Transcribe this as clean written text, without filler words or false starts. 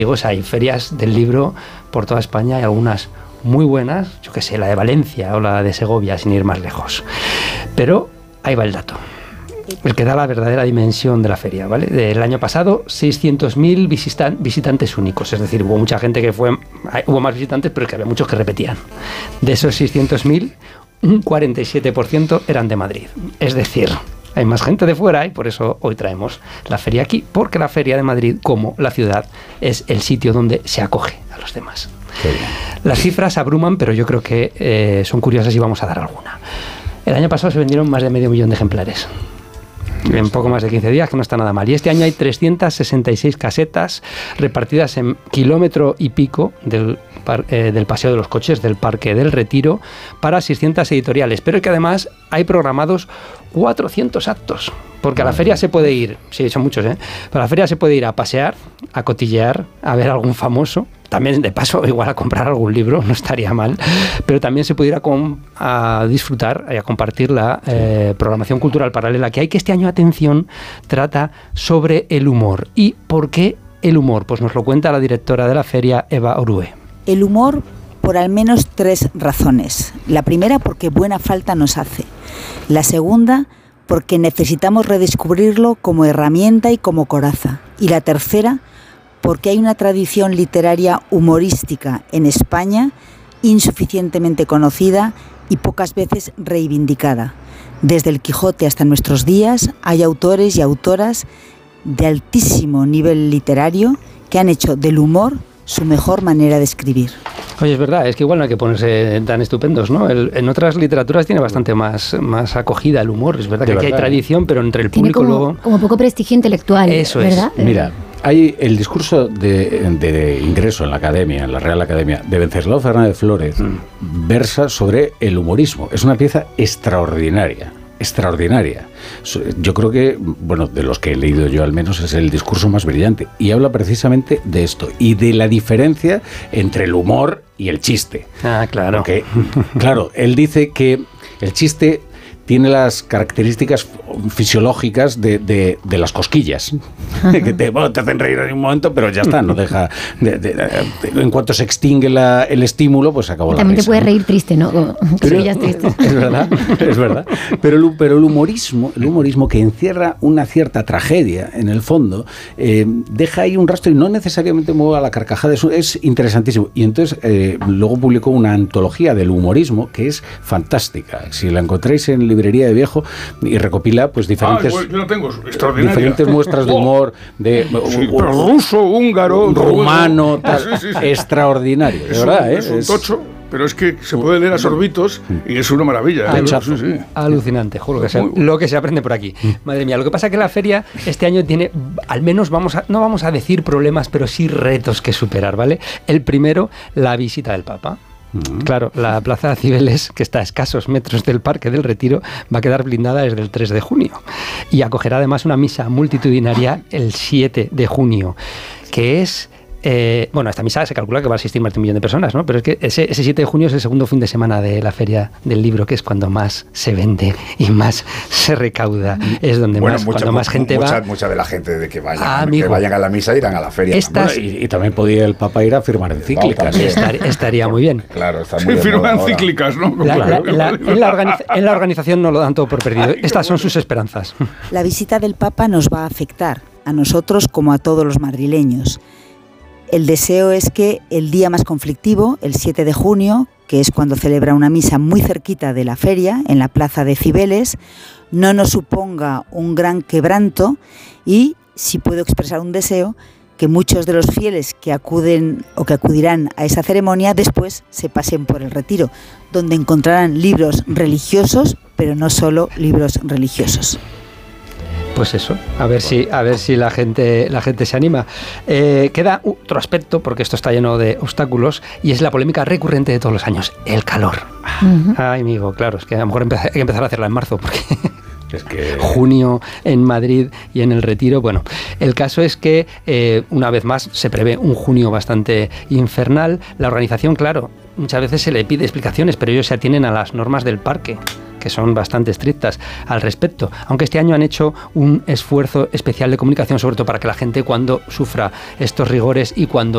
Hay ferias del libro por toda España, hay algunas muy buenas, yo qué sé, la de Valencia o la de Segovia, sin ir más lejos. Pero ahí va el dato, el que da la verdadera dimensión de la feria, ¿vale? Del año pasado, 600.000 visitantes únicos, es decir, hubo mucha gente que fue, hubo más visitantes, pero es que había muchos que repetían. De esos 600.000, un 47% eran de Madrid, es decir, hay más gente de fuera y por eso hoy traemos la feria aquí, porque la Feria de Madrid, como la ciudad, es el sitio donde se acoge a los demás. Las cifras abruman, pero yo creo que son curiosas y vamos a dar alguna. El año pasado se vendieron más de 500.000 de ejemplares. En poco más de 15 días, que no está nada mal. Y este año hay 366 casetas repartidas en kilómetro y pico del Paseo de los Coches, del Parque del Retiro, para 600 editoriales. Pero es que además hay programados 400 actos. Porque a la feria se puede ir, sí, son muchos, ¿eh? Para la feria se puede ir a pasear, a cotillear, a ver a algún famoso. También, de paso, igual a comprar algún libro, no estaría mal. Pero también se puede ir a disfrutar y a compartir la programación cultural paralela que hay, que este año, atención, trata sobre el humor. ¿Y por qué el humor? Pues nos lo cuenta la directora de la feria, Eva Orue. El humor, por al menos 3 razones. La primera, porque buena falta nos hace. La segunda, porque necesitamos redescubrirlo como herramienta y como coraza. Y la tercera, porque hay una tradición literaria humorística en España insuficientemente conocida y pocas veces reivindicada. Desde el Quijote hasta nuestros días hay autores y autoras de altísimo nivel literario que han hecho del humor su mejor manera de escribir. Oye, es verdad, es que igual no hay que ponerse tan estupendos, ¿no? En otras literaturas tiene bastante más acogida el humor, es verdad que aquí hay tradición, pero entre el público luego... como poco prestigio intelectual, eso ¿verdad? Es. Mira, hay el discurso de ingreso en la Academia, en la Real Academia, de Venceslao Fernández Flórez, versa sobre el humorismo. Es una pieza extraordinaria. Yo creo que, bueno, de los que he leído yo al menos, es el discurso más brillante. Y habla precisamente de esto y de la diferencia entre el humor y el chiste. Ah, claro. Porque, claro, él dice que el chiste tiene las características fisiológicas de las cosquillas, que te hacen reír en un momento, pero ya está, no deja en cuanto se extingue el estímulo, pues acabó la risa. También te puedes reír triste, ¿no? Pero, es verdad. Pero el humorismo que encierra una cierta tragedia en el fondo, deja ahí un rastro y no necesariamente mueve a la carcajada. Eso es interesantísimo. Y entonces luego publicó una antología del humorismo que es fantástica. Si la encontráis en librería de viejo, y recopila pues diferentes, yo la tengo, diferentes muestras de humor de ruso, húngaro, rumano, tal, extraordinario, de verdad, es un tocho, pero es que se puede leer a sorbitos y es una maravilla. Alucinante, juro lo que se aprende por aquí. Madre mía, lo que pasa es que la feria este año tiene, al menos no vamos a decir problemas, pero sí retos que superar, ¿vale? El primero, la visita del Papa. Claro, la Plaza de Cibeles, que está a escasos metros del Parque del Retiro, va a quedar blindada desde el 3 de junio y acogerá además una misa multitudinaria el 7 de junio, que es... bueno, esta misa se calcula que va a asistir más de 1 millón de personas, ¿no? Pero es que ese 7 de junio es el segundo fin de semana de la Feria del Libro, que es cuando más se vende y más se recauda. Es donde más gente va. Mucha de la gente de que vayan a la misa irán a la feria. Y también podía el Papa ir a firmar encíclicas. Estaría muy bien. Claro, está muy bien. Firma encíclicas, ¿no? En la organización no lo dan todo por perdido. Estas son sus esperanzas. La visita del Papa nos va a afectar, a nosotros como a todos los madrileños. El deseo es que el día más conflictivo, el 7 de junio, que es cuando celebra una misa muy cerquita de la feria, en la Plaza de Cibeles, no nos suponga un gran quebranto y, si puedo expresar un deseo, que muchos de los fieles que acuden o que acudirán a esa ceremonia después se pasen por el Retiro, donde encontrarán libros religiosos, pero no solo libros religiosos. Pues eso, a ver si la gente se anima. Queda otro aspecto, porque esto está lleno de obstáculos, y es la polémica recurrente de todos los años, el calor. Ay, amigo, claro, es que a lo mejor hay que empezar a hacerla en marzo, porque... Es que... junio en Madrid y en el Retiro. Bueno, el caso es que una vez más se prevé un junio bastante infernal. La organización, claro, muchas veces se le pide explicaciones, pero ellos se atienen a las normas del parque, que son bastante estrictas al respecto, aunque este año han hecho un esfuerzo especial de comunicación, sobre todo para que la gente, cuando sufra estos rigores y cuando